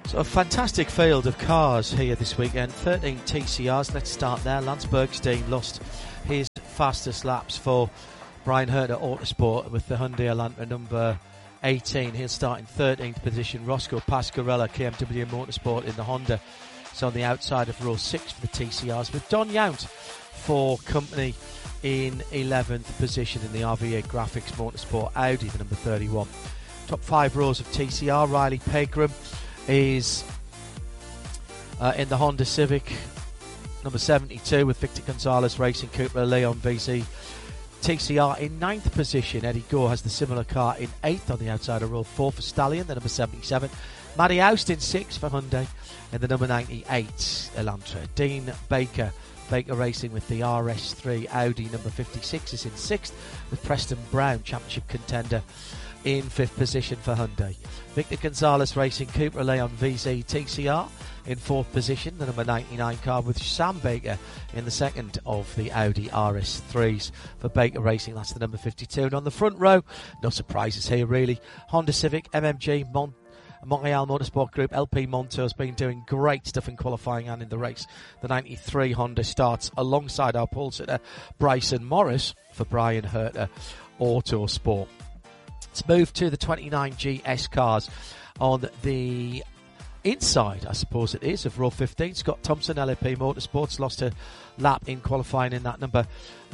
So a fantastic field of cars here this weekend. 13 TCRs. Let's start there. Lance Bergstein lost his fastest laps for Brian Herter Autosport with the Hyundai Elantra number 18. He'll start in 13th position. Roscoe Pasquarella, KMW Motorsport in the Honda. So on the outside of row 6 for the TCRs, with Don Yount for company in 11th position in the RVA Graphics Motorsport Audi, the number 31. Top 5 rows of TCR. Riley Pegram is in the Honda Civic, number 72, with Victor Gonzalez Racing Cupra Leon VZ. TCR in 9th position. Eddie Gore has the similar car in 8th on the outside of row 4 for Stallion, the number 77. Matty Oust in 6th for Hyundai in the number 98 Elantra. Dean Baker Racing with the RS3 Audi number 56 is in 6th, with Preston Brown, championship contender, in 5th position for Hyundai. Victor Gonzalez Racing Cupra Leon VZ TCR in 4th position, the number 99 car, with Sam Baker in the 2nd of the Audi RS3s for Baker Racing. That's the number 52. And on the front row, no surprises here really. Honda Civic, MMG, Montreal Motorsport Group, LP Monto has been doing great stuff in qualifying and in the race. The 93 Honda starts alongside our pole sitter Bryson Morris for Brian Herter Autosport. Let's move to the 29 GS cars on the inside, I suppose it is, of row 15. Scott Thompson, LAP Motorsports, lost a lap in qualifying in that number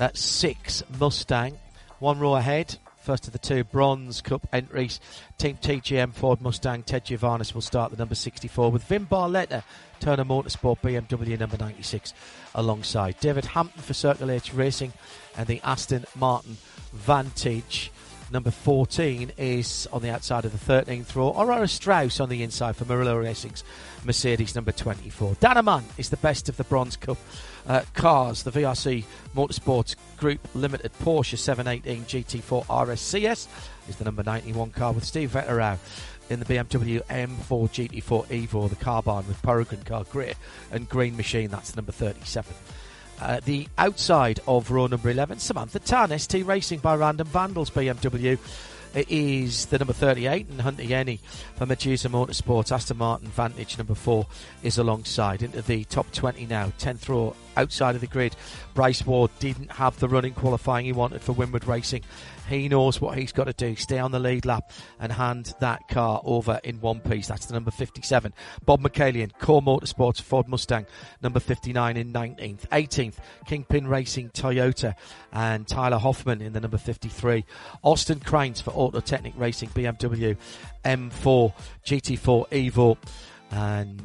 6 Mustang. One row ahead, first of the 2 Bronze Cup entries. Team TGM Ford Mustang, Ted Giovannis will start the number 64 with Vin Barletta, Turner Motorsport BMW number 96 alongside. David Hampton for Circle H Racing and the Aston Martin Vantage. Number 14 is on the outside of the 13th row. Aurora Strauss on the inside for Murillo Racing's Mercedes number 24. Danaman is the best of the Bronze Cup cars. The VRC Motorsports Group Limited Porsche 718 GT4 RSCS is the number 91 car, with Steve Vetterau in the BMW M4 GT4 Evo, the carbine with Peregrine car grey and green machine. That's number 37. The outside of row number 11, Samantha Tan, ST Racing by Random Vandals BMW, is the number 38, and Hunter Yenny for Medusa Motorsports, Aston Martin Vantage number 4 is alongside. Into the top 20 now, 10th row outside of the grid. Bryce Ward didn't have the running qualifying he wanted for Winward Racing. He knows what he's got to do, stay on the lead lap and hand that car over in one piece. That's the number 57. Bob McCallion, Core Motorsports, Ford Mustang, number 59 in 19th. 18th, Kingpin Racing, Toyota, and Tyler Hoffman in the number 53. Austin Krains for Autotechnic Racing, BMW M4 GT4 Evo. And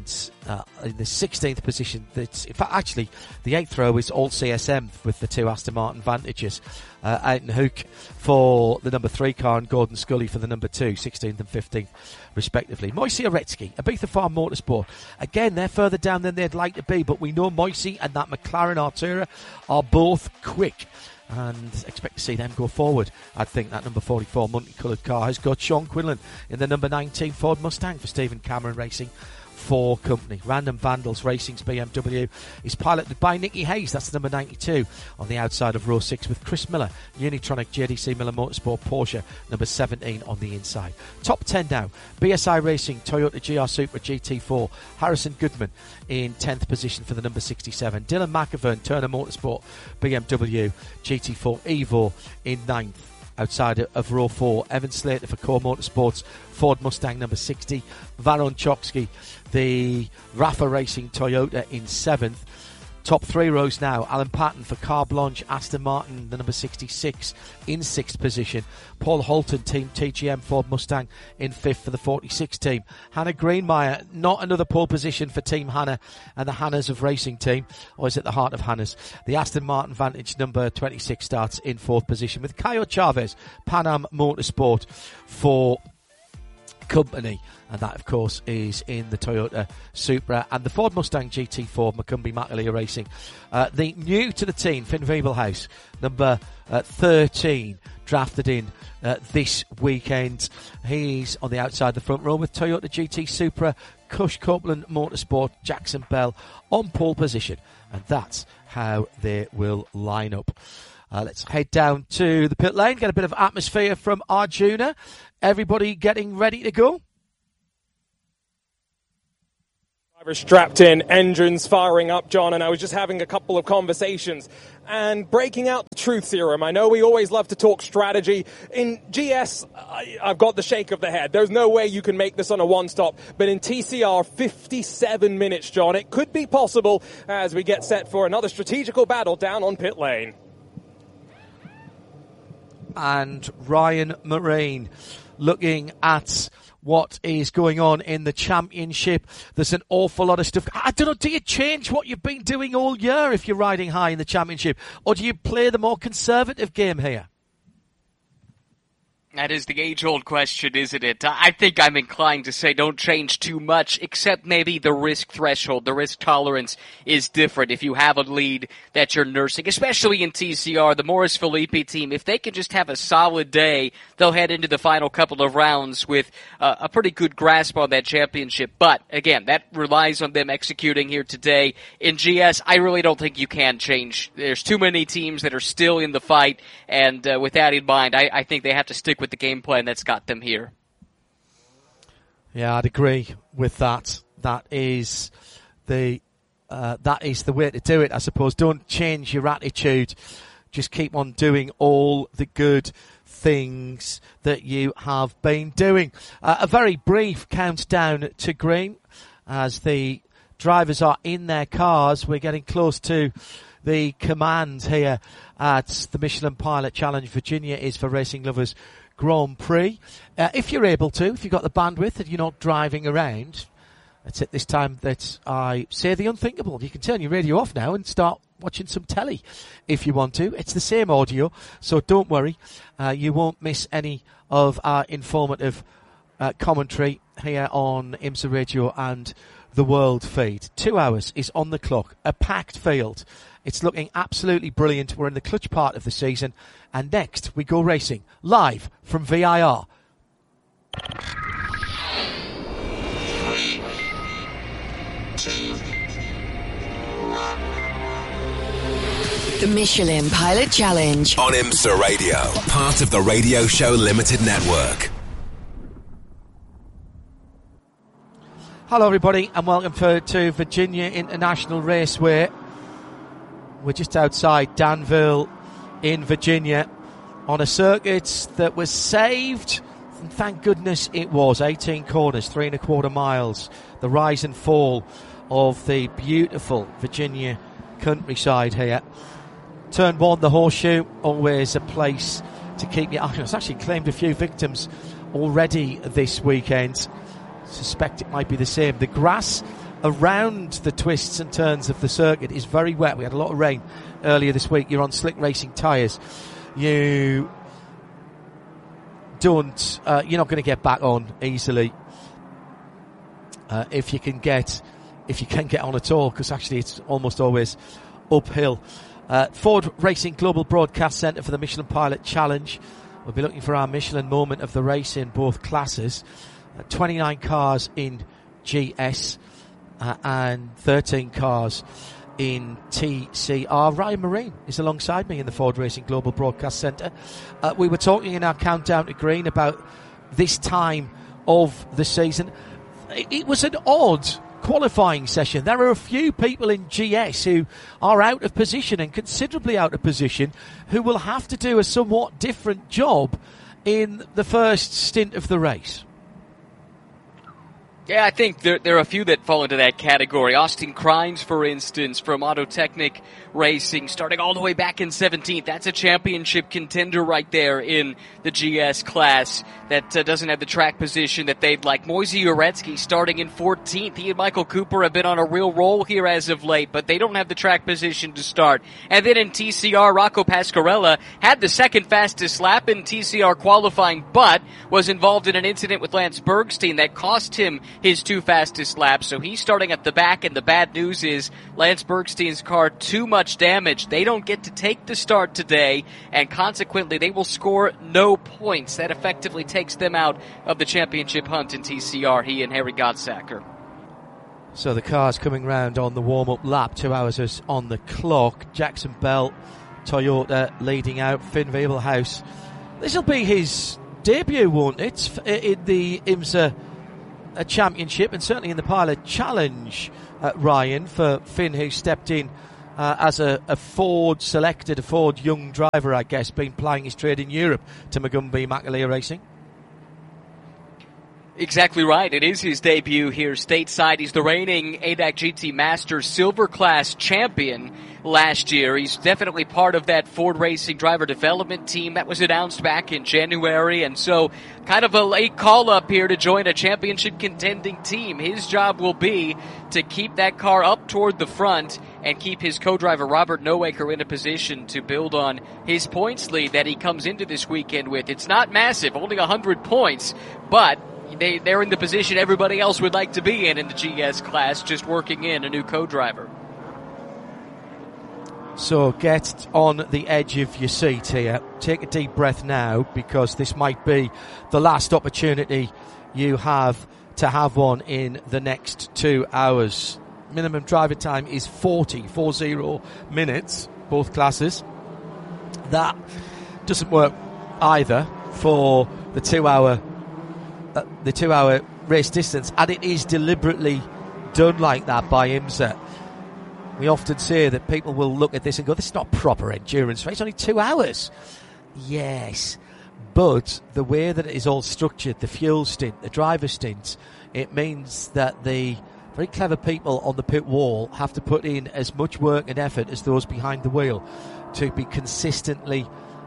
in the 16th position, in fact, actually, the 8th row is all CSM with the 2 Aston Martin Vantages. Aiton Hook for the number 3 car and Gordon Scully for the number 2, 16th and 15th, respectively. Moisey Aretsky, Ibiza Farm Motorsport. Again, they're further down than they'd like to be, but we know Moisey and that McLaren Artura are both quick, and expect to see them go forward. I think that number 44 multicoloured car has got Sean Quinlan in the number 19 Ford Mustang for Stephen Cameron Racing for company. Random Vandals Racing's BMW is piloted by Nicky Hayes. That's the number 92 on the outside of row 6, with Chris Miller, Unitronic JDC Miller Motorsport Porsche, number 17 on the inside. Top 10 now. BSI Racing, Toyota GR Supra GT4, Harrison Goodman in 10th position for the number 67. Dylan McAvern, Turner Motorsport BMW GT4 Evo in 9th. Outside of row 4, Evan Slater for Core Motorsports, Ford Mustang number 60. Varon Choksky, the Rafa Racing Toyota in 7th. Top 3 rows now, Alan Patton for Car Blanche, Aston Martin, the number 66 in 6th position. Paul Holton, Team TGM Ford Mustang in 5th for the 46 team. Hannah Greenmeyer, not another pole position for Team Hannah and the Hannahs of Racing Team, or is it the Heart of Hannahs? The Aston Martin Vantage number 26 starts in 4th position, with Caio Chavez, Pan Am Motorsport for company, and that of course is in the Toyota Supra. And the Ford Mustang GT4, Macumbi Macaleer Racing, the new to the team, Finn Wiebelhaus, number 13, drafted in this weekend. He's on the outside the front row with Toyota GT Supra, Cush Copeland Motorsport, Jackson Bell on pole position, and that's how they will line up. Let's head down to the pit lane, get a bit of atmosphere from Arjuna. Everybody getting ready to go? Strapped in, engines firing up, John, and I was just having a couple of conversations and breaking out the truth serum. I know we always love to talk strategy. In GS, I've got the shake of the head. There's no way you can make this on a one-stop. But in TCR, 57 minutes, John. It could be possible as we get set for another strategical battle down on pit lane. And Ryan Marine looking at what is going on in the championship. There's an awful lot of stuff. I don't know, do you change what you've been doing all year if you're riding high in the championship? Or do you play the more conservative game here? That is the age-old question, isn't it? I think I'm inclined to say don't change too much, except maybe the risk threshold, the risk tolerance is different. If you have a lead that you're nursing, especially in TCR, the Maurice Philippe team, if they can just have a solid day, they'll head into the final couple of rounds with a pretty good grasp on that championship. But, again, that relies on them executing here today. In GS, I really don't think you can change. There's too many teams that are still in the fight, and with that in mind, I think they have to stick with the game plan that's got them here. Yeah, I'd agree with that. That is the way to do it, I suppose. Don't change your attitude. Just keep on doing all the good things that you have been doing. A very brief countdown to green as the drivers are in their cars. We're getting close to the command here at the Michelin Pilot Challenge. Virginia is for Racing Lovers Grand Prix. If you're able to, if you've got the bandwidth and you're not driving around, it's at this time that I say the unthinkable. You can turn your radio off now and start watching some telly if you want to. It's the same audio, so don't worry. You won't miss any of our informative commentary here on IMSA Radio and the World Feed. 2 hours is on the clock. A packed field. It's looking absolutely brilliant. We're in the clutch part of the season. And next, we go racing live from VIR. The Michelin Pilot Challenge on IMSA Radio, part of the Radio Show Limited Network. Hello everybody and welcome to Virginia International Raceway. We're just outside Danville in Virginia on a circuit that was saved, and thank goodness it was. 18 corners, 3.25 miles, the rise and fall of the beautiful Virginia countryside here. Turn 1, the Horseshoe, always a place to keep your action. It's actually claimed a few victims already this weekend. Suspect it might be the same. The grass around the twists and turns of the circuit is very wet. We had a lot of rain earlier this week. You're on slick racing tyres. You're not going to get back on easily if you can get on at all, because actually it's almost always uphill. Ford Racing Global Broadcast Centre for the Michelin Pilot Challenge. We'll be looking for our Michelin moment of the race in both classes. 29 cars in GS and 13 cars in TCR. Ryan Marine is alongside me in the Ford Racing Global Broadcast Centre. We were talking in our countdown to green about this time of the season. It was an odd qualifying session. There are a few people in GS who are out of position, and considerably out of position, who will have to do a somewhat different job in the first stint of the race. Yeah, I think there are a few that fall into that category. Austin Crines, for instance, from Autotechnic Racing, starting all the way back in 17th. That's a championship contender right there in the GS class that doesn't have the track position that they'd like. Moise Uretsky starting in 14th. He and Michael Cooper have been on a real roll here as of late, but they don't have the track position to start. And then in TCR, Rocco Pasquarella had the second fastest lap in TCR qualifying, but was involved in an incident with Lance Bergstein that cost him his 2 fastest laps. So he's starting at the back, and the bad news is Lance Bergstein's car too much damage. They don't get to take the start today, and consequently they will score no points. That effectively takes them out of the championship hunt in TCR, he and Harry Godsacker. So the car's coming round on the warm-up lap. 2 hours is on the clock. Jackson Bell, Toyota, leading out. Finn Wiebelhaus. This will be his debut, won't it, in the IMSA a championship, and certainly in the Pilot Challenge, Ryan, for Finn, who stepped in as a Ford selected, a Ford young driver, I guess, been plying his trade in Europe to Magumbi Macaleer Racing. Exactly right. It is his debut here stateside. He's the reigning ADAC GT Masters Silver Class champion last year. He's definitely part of that Ford Racing driver development team that was announced back in January, and so kind of a late call-up here to join a championship contending team. His job will be to keep that car up toward the front and keep his co-driver Robert Nowaker in a position to build on his points lead that he comes into this weekend with. It's not massive, only 100 points, but they're in the position everybody else would like to be in the GS class, just working in a new co-driver. So get on the edge of your seat here. Take a deep breath now, because this might be the last opportunity you have to have one in the next 2 hours. Minimum driver time is 40 minutes, both classes. That doesn't work either for the 2 hour race distance, and it is deliberately done like that by IMSA. We often say that people will look at this and go, this is not proper endurance race, only 2 hours. Yes, but the way that it is all structured, the fuel stint, the driver stints, it means that the very clever people on the pit wall have to put in as much work and effort as those behind the wheel to be constantly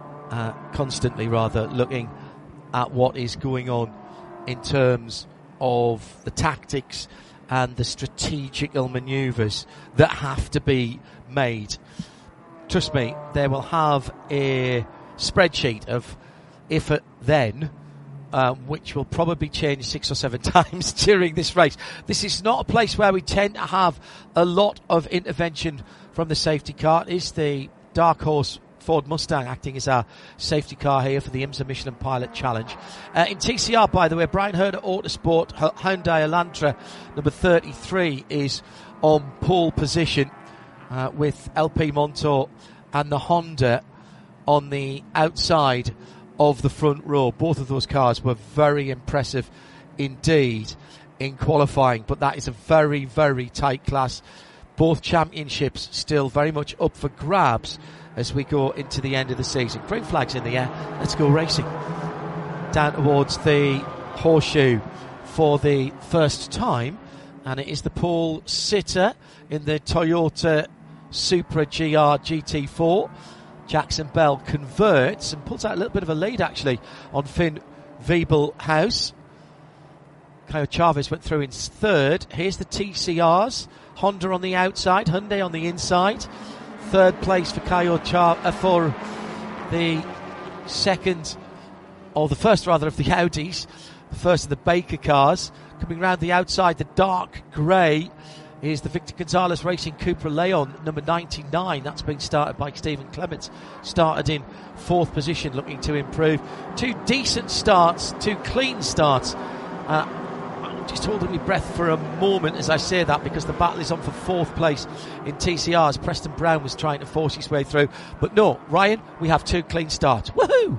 looking at what is going on in terms of the tactics and the strategical manoeuvres that have to be made. Trust me, they will have a spreadsheet of if at then, which will probably change 6 or 7 times during this race. This is not a place where we tend to have a lot of intervention from the safety car. It is the Dark Horse Ford Mustang acting as our safety car here for the IMSA Michelin Pilot Challenge. In TCR, by the way, Brian Herder Autosport, Hyundai Elantra, number 33, is on pole position with LP Montour and the Honda on the outside of the front row. Both of those cars were very impressive indeed in qualifying, but that is a very, very tight class. Both championships still very much up for grabs as we go into the end of the season. Green flags in the air. Let's go racing. Down towards the horseshoe for the first time, and it is the pole sitter in the Toyota Supra GR GT4. Jackson Bell converts and pulls out a little bit of a lead actually on Finn Wiebelhaus. Caio Chavez went through in third. Here's the TCRs. Honda on the outside, Hyundai on the inside. Third place for for the second, or the first rather, of the Audis. The first of the Baker cars. Coming round the outside, the dark grey is the Victor Gonzalez Racing Cupra Leon, number 99. That's been started by Stephen Clements. Started in fourth position, looking to improve. 2 decent starts, 2 clean starts. Just holding my breath for a moment as I say that, because the battle is on for fourth place in TCRs. Preston Brown was trying to force his way through. But no, Ryan, we have 2 clean starts. Woohoo!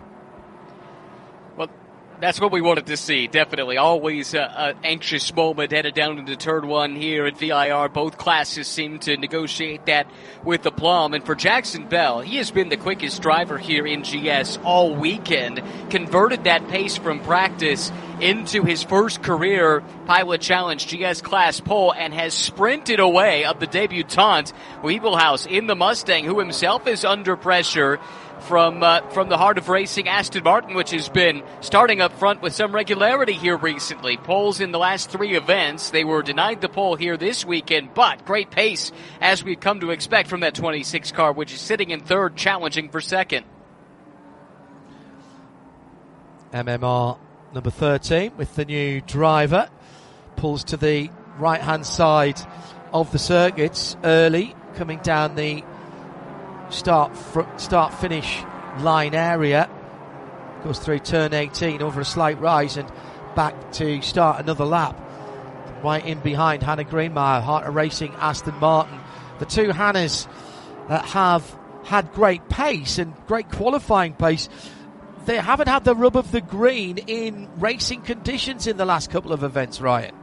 Well, that's what we wanted to see, definitely. Always an anxious moment headed down into turn 1 here at VIR. Both classes seem to negotiate that with aplomb. And for Jackson Bell, he has been the quickest driver here in GS all weekend. Converted that pace from practice into his first career Pilot Challenge GS class pole and has sprinted away of the debutant Wiebelhaus in the Mustang, who himself is under pressure from the heart of racing, Aston Martin, which has been starting up front with some regularity here recently. Poles in the last 3 events. They were denied the pole here this weekend, but great pace as we've come to expect from that 26 car, which is sitting in third, challenging for second. MMR number 13 with the new driver pulls to the right hand side of the circuits early, coming down the start finish line area, goes through turn 18 over a slight rise and back to start another lap. Right in behind Hannah Greenmeyer, Heart of Racing, Aston Martin. The 2 Hannahs have had great pace and great qualifying pace. they haven't had the rub of the green in racing conditions in the last couple of events, Ryan.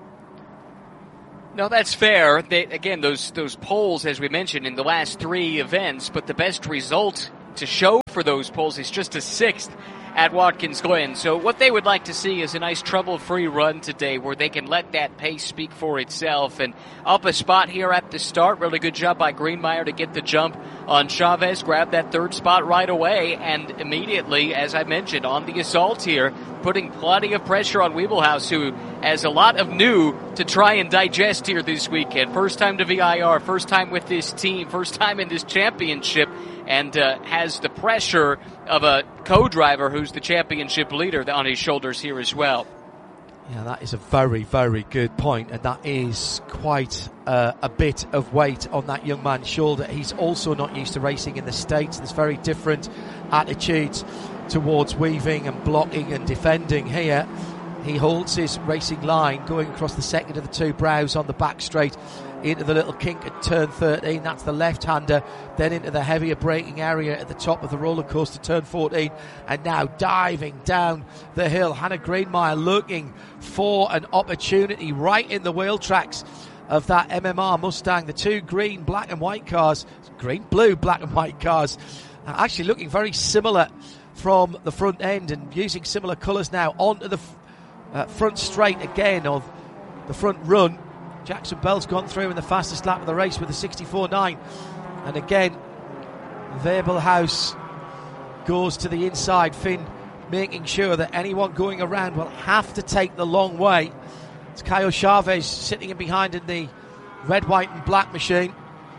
No, that's fair. Again, those poles, as we mentioned, in the last 3 events, but the best result to show for those poles is just a 6th at Watkins Glen. So what they would like to see is a nice trouble-free run today where they can let that pace speak for itself. And up a spot here at the start. Really good job by Greenmeyer to get the jump on Chavez, grab that 3rd spot right away, and immediately, as I mentioned, on the assault here, putting plenty of pressure on Wiebelhaus, who has a lot of new to try and digest here this weekend. First time to VIR, first time with this team, first time in this championship, and has the pressure of a co-driver who's the championship leader on his shoulders here as well. Yeah, that is a very, very good point, and that is quite a bit of weight on that young man's shoulder. He's also not used to racing in the States. There's very different attitudes towards weaving and blocking and defending here. He holds his racing line going across the second of the 2 brows on the back straight into the little kink at turn 13. That's the left-hander. Then into the heavier braking area at the top of the roller coaster, turn 14. And now diving down the hill. Hannah Greenmeyer looking for an opportunity right in the wheel tracks of that MMR Mustang. The 2 green, black and white cars. Green, blue, black and white cars. Actually looking very similar from the front end and using similar colours now onto the front straight again of the front run. Jackson Bell's gone through in the fastest lap of the race with a 64.9. And again, Wiebelhaus goes to the inside. Finn making sure that anyone going around will have to take the long way. It's Caio Chavez sitting in behind in the red, white and black machine.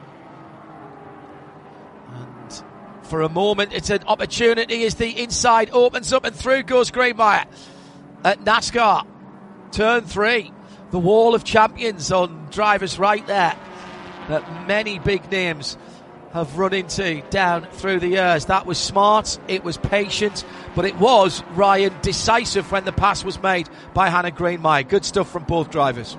And for a moment, it's an opportunity as the inside opens up and through goes Greenmeyer at NASCAR. Turn 3. The wall of champions on driver's right there that many big names have run into down through the years. That was smart, it was patient, but it was, Ryan, decisive when the pass was made by Hannah Greenmeyer. Good stuff from both drivers.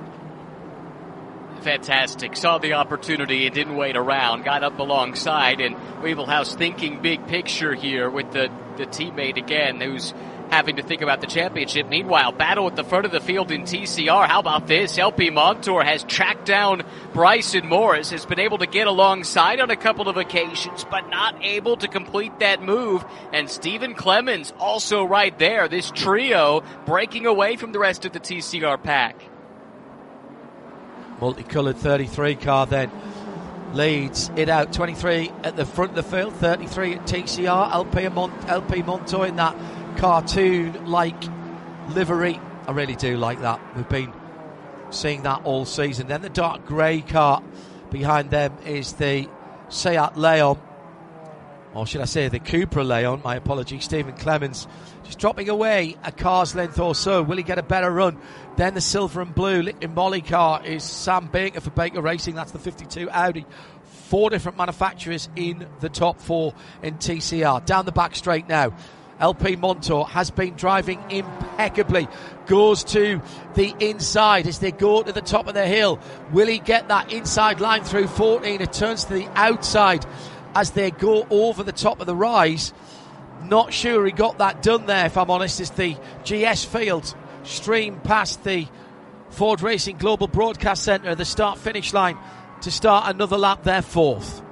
Fantastic. Saw the opportunity and didn't wait around. Got up alongside, and Wiebelhaus thinking big picture here with the teammate again who's having to think about the championship. Meanwhile, battle at the front of the field in TCR. How about this? LP Montour has tracked down Bryson Morris, has been able to get alongside on a couple of occasions, but not able to complete that move. And Stephen Clemens also right there. This trio breaking away from the rest of the TCR pack. Multicoloured 33 car then leads it out. 23 at the front of the field, 33 at TCR. LP Montour in that cartoon-like livery. I really do like that. We've been seeing that all season. Then the dark grey car behind them is the Seat Leon, or should I say the Cupra Leon, my apologies. Stephen Clemens just dropping away a car's length or so. Will he get a better run? Then the silver and blue Liquid Molly car is Sam Baker for Baker Racing. That's the 52 Audi. 4 different manufacturers in the top 4 in TCR. Down the back straight now. LP Montour has been driving impeccably, goes to the inside as they go to the top of the hill. Will he get that inside line through 14? It turns to the outside as they go over the top of the rise. Not sure he got that done there, if I'm honest, as the GS field streamed past the Ford Racing Global Broadcast Centre at the start-finish line to start another lap there, 4th.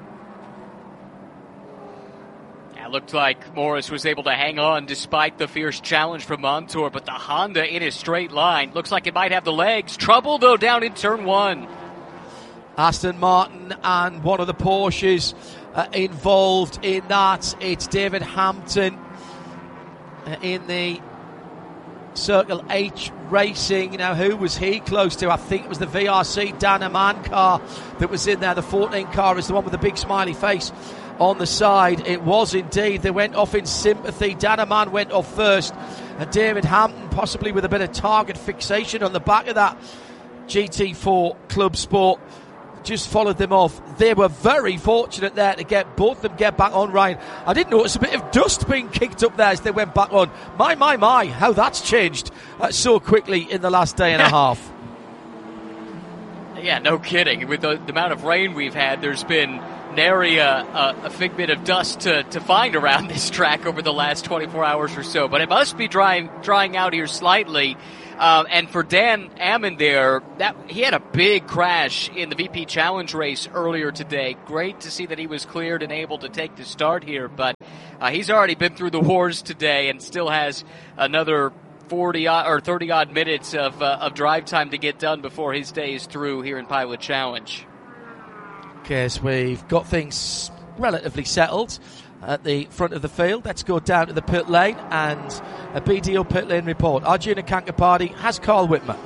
It looked like Morris was able to hang on despite the fierce challenge from Montour, but the Honda in a straight line. Looks like it might have the legs. Trouble, though, down in turn 1. Aston Martin and one of the Porsches involved in that. It's David Hampton in the Circle H Racing. Now, who was he close to? I think it was the VRC Dan Aman car that was in there. The 14 car is the one with the big smiley face on the side. It was indeed. They went off in sympathy. Danaman went off first, and David Hampton, possibly with a bit of target fixation on the back of that GT4 Club Sport, just followed them off. They were very fortunate there to get both of them get back on, Ryan. I did notice a bit of dust being kicked up there as they went back on. My, how that's changed so quickly in the last day and a half. Yeah, no kidding. With the amount of rain we've had, there's been nary a figment of dust to find around this track over the last 24 hours or so. But it must be drying out here slightly. And for Dan Ammon there, he had a big crash in the VP Challenge race earlier today. Great to see that he was cleared and able to take the start here. But he's already been through the wars today and still has another 40 or 30 odd minutes of drive time to get done before his day is through here in Pilot Challenge. Okay, so we've got things relatively settled at the front of the field. Let's go down to the pit lane and a BDO pit lane report. Arjuna Kankapati has Carl Whitmer.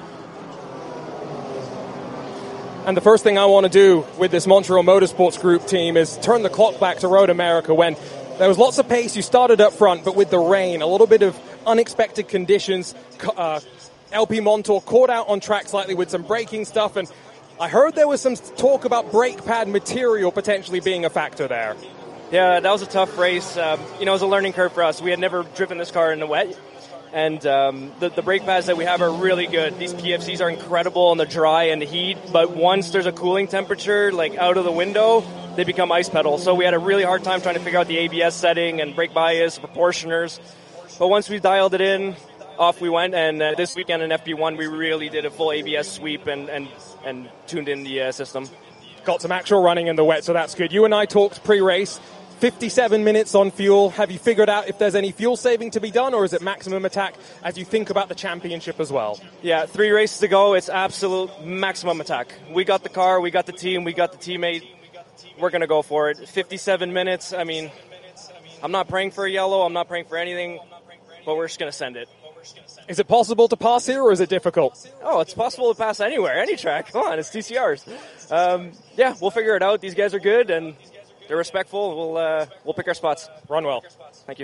And the first thing I want to do with this Montreal Motorsports Group team is turn the clock back to Road America when there was lots of pace. You started up front, but with the rain, a little bit of unexpected conditions, LP Montour caught out on track slightly with some braking stuff, and I heard there was some talk about brake pad material potentially being a factor there. Yeah, that was a tough race. It was a learning curve for us. We had never driven this car in the wet, and the brake pads that we have are really good. These PFCs are incredible in the dry and the heat, but once there's a cooling temperature, like out of the window, they become ice pedals. So we had a really hard time trying to figure out the ABS setting and brake bias, proportioners. But once we dialed it in, off we went, and this weekend in FP1 we really did a full ABS sweep and tuned in the system. Got some actual running in the wet, so that's good. You and I talked pre-race, 57 minutes on fuel. Have you figured out if there's any fuel saving to be done, or is it maximum attack as you think about the championship as well? Yeah, 3 races to go. It's absolute maximum attack. We got the car, we got the team, we got the teammate. We're going to go for it. 57 minutes, I mean, I'm not praying for a yellow, I'm not praying for anything, but we're just going to send it. Is it possible to pass here, or is it difficult? Oh, it's possible to pass anywhere, any track. Come on, it's TCRs. Yeah, we'll figure it out. These guys are good, and they're respectful. We'll pick our spots. Run well. Thank you.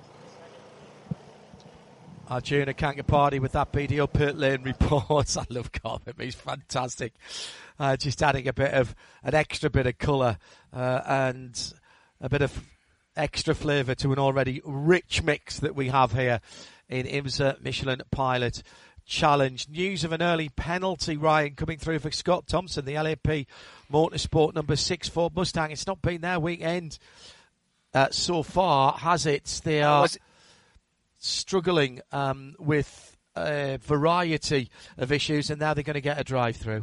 Arjuna Kankapati with that BDO pit lane report. I love Carl Whitmer. He's fantastic. Just adding an extra bit of colour and a bit of extra flavour to an already rich mix that we have here in IMSA Michelin Pilot Challenge. News of an early penalty, Ryan, coming through for Scott Thompson, the LAP Motorsport number 6 Ford Mustang. It's not been their weekend so far, has it? They are struggling with a variety of issues, and now they're going to get a drive-through.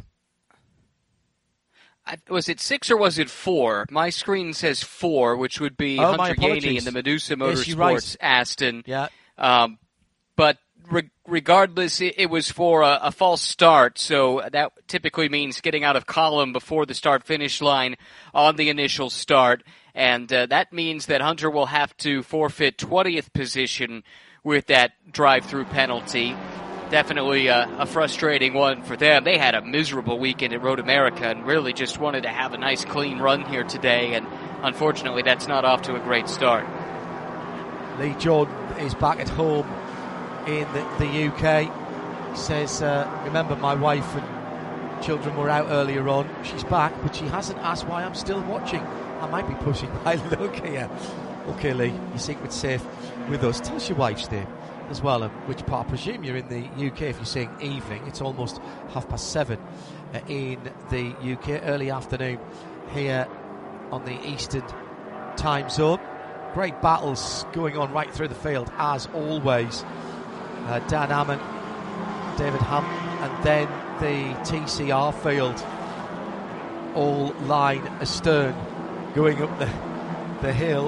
Was it 6 or was it 4? My screen says 4, which would be Hunter Gainey in the Medusa Motorsports Aston. Yeah. But regardless, it was for a false start, so that typically means getting out of column before the start-finish line on the initial start, and that means that Hunter will have to forfeit 20th position with that drive-through penalty. Definitely a frustrating one for them. They had a miserable weekend at Road America and really just wanted to have a nice clean run here today, and unfortunately that's not off to a great start. Lee Jordan is back at home in the UK. He says, remember my wife and children were out earlier on. She's back, but she hasn't asked why I'm still watching. I might be pushing my luck here. Okay, Lee, your secret's safe with us. Tell us your wife's name as well, and which part. I presume you're in the UK if you're saying evening. It's almost 7:30 in the UK, early afternoon here on the Eastern time zone. Great battles going on right through the field, as always. Dan Ammon, David Hampton, and then the TCR field, all line astern, going up the hill.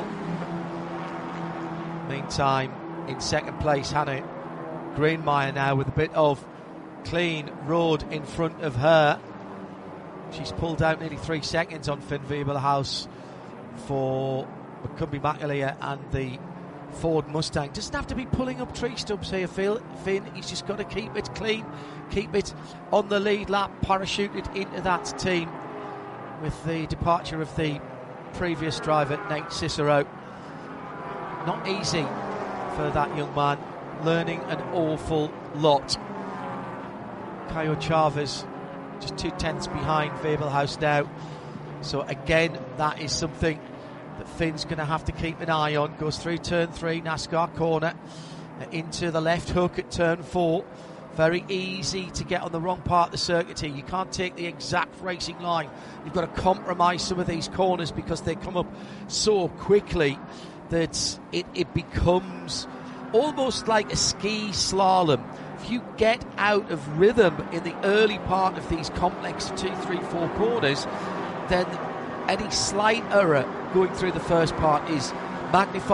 Meantime, in second place, Hannah Greenmeyer now with a bit of clean road in front of her. She's pulled out nearly 3 seconds on Finn Wiebelhaus for McCumbee McAleer and the Ford Mustang. Doesn't have to be pulling up tree stumps here, Finn. He's just got to keep it clean, keep it on the lead lap, parachuted into that team with the departure of the previous driver, Nate Cicero. Not easy for that young man, learning an awful lot. Caio Chavez just 2/10 behind Wiebelhaus now. So again, that is something that Finn's going to have to keep an eye on. Goes through turn 3, NASCAR corner, into the left hook at turn 4. Very easy to get on the wrong part of the circuit here. You can't take the exact racing line. You've got to compromise some of these corners because they come up so quickly that it becomes almost like a ski slalom. If you get out of rhythm in the early part of these complex 2, 3, 4 corners, then any slight error going through the first part is magnified